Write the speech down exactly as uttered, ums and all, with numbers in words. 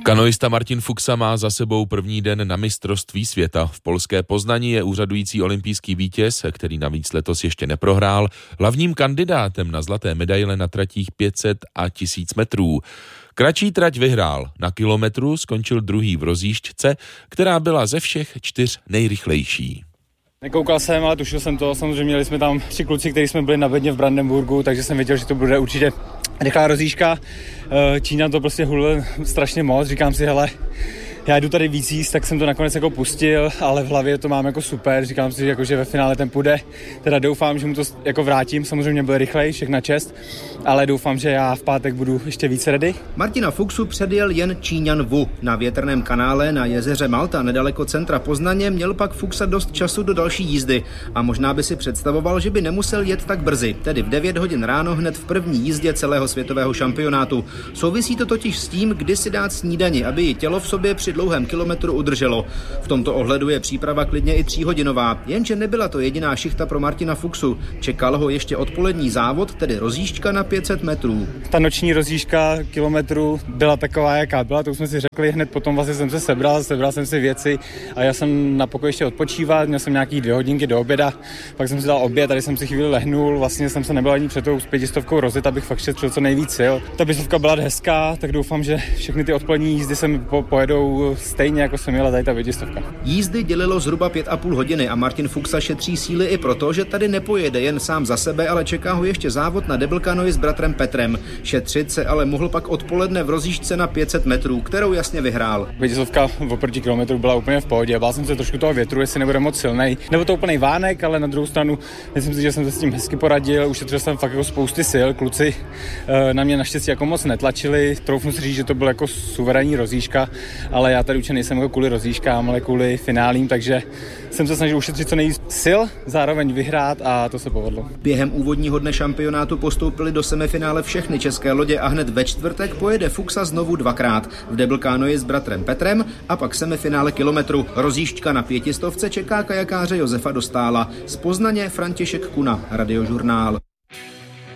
Kanoista Martin Fuxa má za sebou první den na mistrovství světa. V polské Poznani je úřadující olympijský vítěz, který navíc letos ještě neprohrál, hlavním kandidátem na zlaté medaile na tratích pět set a tisíc metrů. Kratší trať vyhrál. Na kilometru skončil druhý v rozjížďce, která byla ze všech čtyř nejrychlejší. Nekoukal jsem, ale tušil jsem to. Samozřejmě měli jsme tam tři kluci, kteří jsme byli na bedně v Brandenburgu, takže jsem věděl, že to bude určitě rychlá rozjížďka. Číňan to prostě hulil strašně moc. Říkám si, hele, já jdu tady víc jíst, tak jsem to nakonec jako pustil, ale v hlavě to mám jako super. Říkám si, jako, že ve finále ten půjde. Teda doufám, že mu to jako vrátím. Samozřejmě byl rychlej, všechna čest, ale doufám, že já v pátek budu ještě více ready. Martina Fuxu předjel jen Číňan Wu. Na větrném kanále na jezeře Malta nedaleko centra Poznaně měl pak Fuxa dost času do další jízdy a možná by si představoval, že by nemusel jet tak brzy, tedy v devět hodin ráno hned v první jízdě celého světového šampionátu. Souvisí to totiž s tím, kdy si dát snídani, aby ji tělo v sobě při dlouhém kilometru udrželo. V tomto ohledu je příprava klidně i tříhodinová, jenže nebyla to jediná šichta pro Martina Fuxu. Čekal ho ještě odpolední závod, tedy rozjížďka na pět set metrů. Ta noční rozjížďka kilometru byla taková, jaká byla, to už jsme si řekli, hned potom vlastně jsem se sebral, sebral jsem si věci a já jsem na pokoji ještě odpočívat, měl jsem nějaký dvě hodinky do oběda, pak jsem si dal oběd, tady jsem si chvíli lehnul, vlastně jsem se nebyl ani před tou pětistovkou rozjet, abych fakt šetřil co nejvíc sil. Ta běžovka byla hezká, tak doufám, že všechny ty odpolední jízdy se mi po- pojedou stejně, jako jsem jela tady ta pětistovka. Jízdy dělilo zhruba pět a půl hodiny a Martin Fuxa šetří síly i proto, že tady nepojede jen sám za sebe, ale čeká ho ještě závod na double canoe s bratrem Petrem. Šetřit se ale mohl pak odpoledne v rozjížďce na pět set metrů, kterou jasně vyhrál. Pětistovka oproti kilometru byla úplně v pohodě. Bál jsem se trošku toho větru, jestli nebude moc silnej. Nebo to úplnej vánek, ale na druhou stranu myslím si, že jsem se s tím hezky poradil. Ušetřil jsem fakt jako spousty sil. Kluci na mě naštěstí jako moc netlačili. Troufnu si říct, že to byl jako suverénní rozjížďka, ale já tady určitě nejsem jako kvůli rozjížďkám, ale kvůli finálím, takže jsem se snažil ušetřit co nejvíc sil, zároveň vyhrát a to se povedlo. Během úvodního dne šampionátu postoupili do semifinále všechny české lodě a hned ve čtvrtek pojede Fuxa znovu dvakrát. V double canoe s bratrem Petrem a pak semifinále kilometru. Rozjížďka na pětistovce čeká kajakáře Josefa Dostála. Z Poznaně František Kuna, Radiožurnál.